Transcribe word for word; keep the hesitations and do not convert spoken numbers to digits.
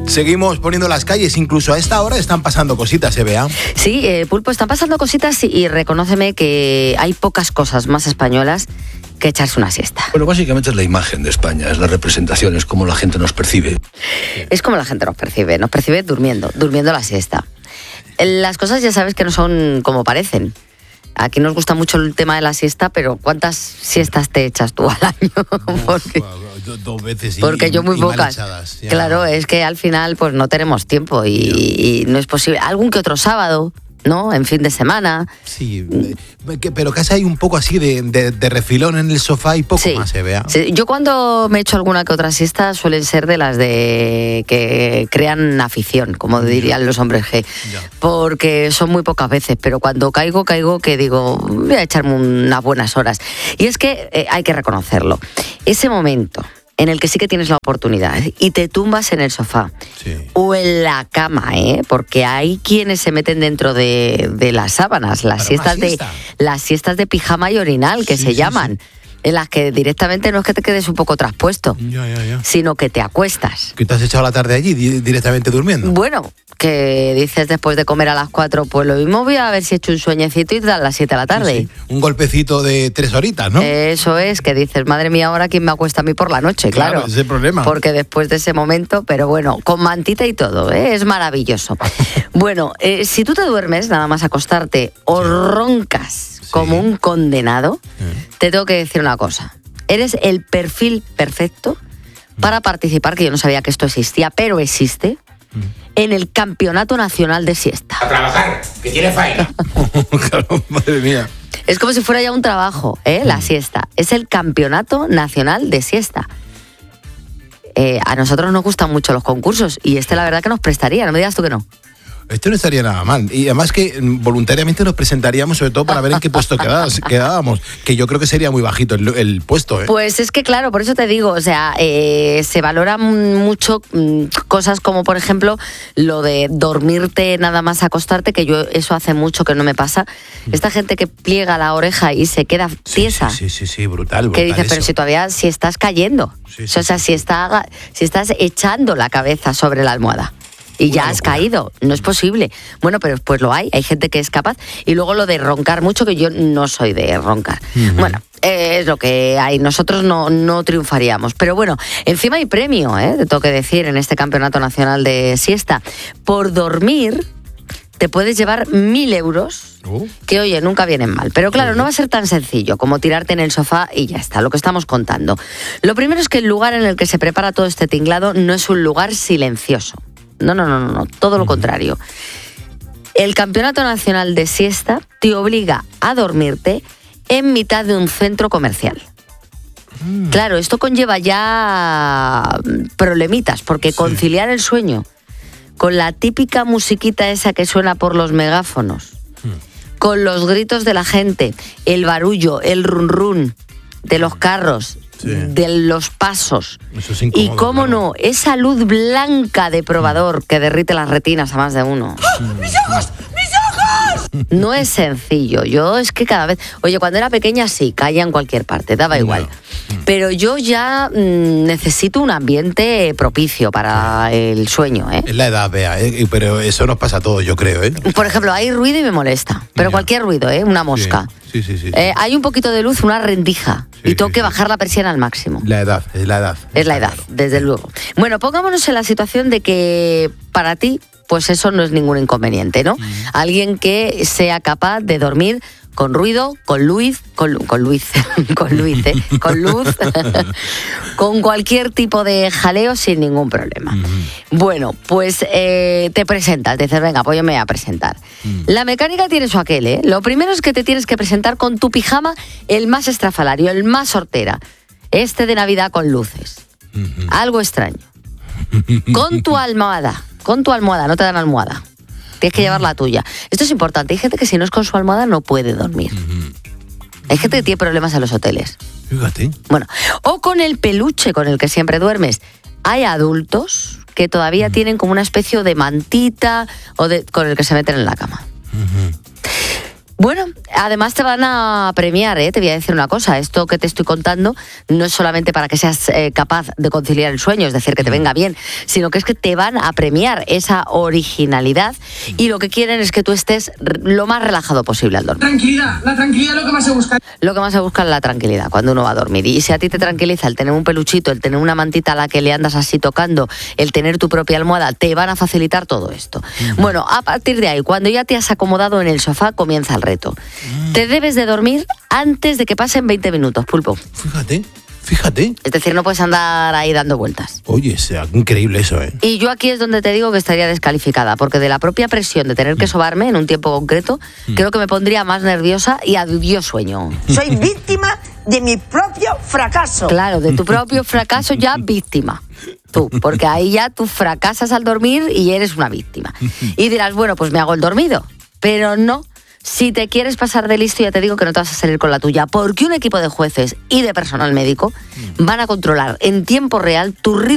Seguimos poniendo las calles, incluso a esta hora están pasando cositas, ¿se vea? Sí, eh, Pulpo, están pasando cositas y, y reconóceme que hay pocas cosas más españolas que echarse una siesta. Bueno, básicamente es la imagen de España, es la representación, es como la gente nos percibe. Es como la gente nos percibe, nos percibe durmiendo, durmiendo la siesta. Las cosas ya sabes que no son como parecen. Aquí nos gusta mucho el tema de la siesta, pero ¿cuántas siestas te echas tú al año? Porque, Dos veces y, porque yo muy y pocas. Echadas, claro, es que al final pues no tenemos tiempo y, y no es posible. Algún que otro sábado, ¿no? En fin de semana. Sí, pero casi hay un poco así de, de, de refilón en el sofá y poco sí, más se vea. Sí. Yo cuando me echo alguna que otra siesta suelen ser de las de que crean afición, como dirían los hombres G, ya. Porque son muy pocas veces, pero cuando caigo, caigo que digo, voy a echarme unas buenas horas. Y es que eh, hay que reconocerlo. Ese momento en el que sí que tienes la oportunidad y te tumbas en el sofá sí. o en la cama, ¿eh? Porque hay quienes se meten dentro de, de las sábanas, las siestas siesta. de las siestas de pijama y orinal que sí, se sí, llaman. Sí. En las que directamente no es que te quedes un poco traspuesto, ya, ya, ya. sino que te acuestas. ¿Que te has echado la tarde allí di- directamente durmiendo? Bueno, que dices después de comer a las cuatro, pues lo mismo voy a ver si he hecho un sueñecito y te dan las siete de la tarde. Sí, sí. Un golpecito de tres horitas, ¿no? Eso es, que dices, madre mía, ahora quién me acuesta a mí por la noche, claro. Claro, ese es el problema. Porque después de ese momento, pero bueno, con mantita y todo, ¿eh? Es maravilloso. Bueno, eh, si tú te duermes, nada más acostarte, o Sí. roncas Sí. como un condenado, Sí. te tengo que decir una cosa. Eres el perfil perfecto para participar, que yo no sabía que esto existía, pero existe, en el Campeonato Nacional de Siesta. A trabajar, que tiene faena. Claro, madre mía. Es como si fuera ya un trabajo, ¿eh? La siesta. Es el Campeonato Nacional de Siesta. Eh, a nosotros nos gustan mucho los concursos y este la verdad que nos prestaría, no me digas tú que no. Esto no estaría nada mal. Y además que voluntariamente nos presentaríamos, sobre todo para ver en qué puesto quedábamos, quedábamos que yo creo que sería muy bajito el, el puesto, ¿eh? Pues es que claro, por eso te digo, o sea, eh, se valoran mucho mm, cosas como, por ejemplo, lo de dormirte nada más acostarte, que yo eso hace mucho que no me pasa. Esta gente que pliega la oreja y se queda tiesa. Sí, sí, sí, sí, brutal, brutal. Que dice, pero eso. si todavía, si estás cayendo, Sí, sí, o sea, sí, si, está, si estás echando la cabeza sobre la almohada. Y ya Una has locura. caído, no es posible. Bueno, pero pues lo hay, hay gente que es capaz. Y luego lo de roncar mucho, que yo no soy de roncar. Ujú. Bueno, eh, es lo que hay, nosotros no, no triunfaríamos. Pero bueno, encima hay premio, ¿eh? Te tengo que decir, en este Campeonato Nacional de Siesta. Por dormir te puedes llevar mil euros, Uh. que oye, nunca vienen mal. Pero claro, no va a ser tan sencillo como tirarte en el sofá y ya está, lo que estamos contando. Lo primero es que el lugar en el que se prepara todo este tinglado no es un lugar silencioso. No, no, no, no, no, todo lo contrario. El Campeonato Nacional de Siesta te obliga a dormirte en mitad de un centro comercial. Mm. Claro, esto conlleva ya problemitas, porque Sí. conciliar el sueño con la típica musiquita esa que suena por los megáfonos, mm. con los gritos de la gente, el barullo, el run run de los carros, sí. de los pasos. Eso es incómodo, y cómo claro. no, esa luz blanca de probador que derrite las retinas a más de uno. ¡Oh, ¡mis ojos! ¡Mis ojos! No es sencillo. Yo es que cada vez... Oye, cuando era pequeña sí, caía en cualquier parte, daba igual. No. Pero yo ya mmm, necesito un ambiente propicio para el sueño, ¿eh? Es la edad, Bea, ¿eh? Pero eso nos pasa a todos, yo creo, ¿eh? Por ejemplo, hay ruido y me molesta. Pero ya. Cualquier ruido, ¿eh? Una mosca. Sí, sí, sí. sí. Eh, hay un poquito de luz, una rendija. Sí, y tengo sí, que sí. bajar la persiana al máximo. La edad, es la edad. Es la edad, claro. Desde luego. Bueno, pongámonos en la situación de que para ti, pues eso no es ningún inconveniente, ¿no? Mm. Alguien que sea capaz de dormir con ruido, con luz, con, con luz, con luz, ¿eh? Con luz, con cualquier tipo de jaleo sin ningún problema. Mm. Bueno, pues eh, te presentas, dices, venga, pues yo me voy a presentar. Mm. La mecánica tiene su aquel, ¿eh? Lo primero es que te tienes que presentar con tu pijama, el más estrafalario, el más hortera, este de Navidad con luces. Mm-hmm. Algo extraño. Con tu almohada, con tu almohada, no te dan almohada. Tienes que llevar la tuya. Esto es importante. Hay gente que si no es con su almohada no puede dormir. Uh-huh. Hay gente que tiene problemas en los hoteles. Fíjate. Bueno, o con el peluche con el que siempre duermes. Hay adultos que todavía uh-huh. tienen como una especie de mantita o de, con el que se meten en la cama. Uh-huh. Bueno, además te van a premiar, ¿eh? Te voy a decir una cosa, esto que te estoy contando no es solamente para que seas eh, capaz de conciliar el sueño, es decir, que te venga bien, sino que es que te van a premiar esa originalidad y lo que quieren es que tú estés lo más relajado posible al dormir. Tranquilidad, la tranquilidad es lo que más se busca. Lo que más se busca es la tranquilidad cuando uno va a dormir. Y si a ti te tranquiliza el tener un peluchito, el tener una mantita a la que le andas así tocando, el tener tu propia almohada, te van a facilitar todo esto. Uh-huh. Bueno, a partir de ahí, cuando ya te has acomodado en el sofá, comienza el reto. Uh-huh. Te debes de dormir antes de que pasen veinte minutos, Pulpo. Fíjate. Fíjate. Es decir, no puedes andar ahí dando vueltas. Oye, sea increíble eso, ¿eh? Y yo aquí es donde te digo que estaría descalificada, porque de la propia presión de tener que sobarme en un tiempo concreto, mm. creo que me pondría más nerviosa y adiós sueño. Soy víctima de mi propio fracaso. Claro, de tu propio fracaso ya víctima. Tú, porque ahí ya tú fracasas al dormir y eres una víctima. Y dirás, bueno, pues me hago el dormido. Pero no. Si te quieres pasar de listo, ya te digo que no te vas a salir con la tuya, porque un equipo de jueces y de personal médico van a controlar en tiempo real tu ritmo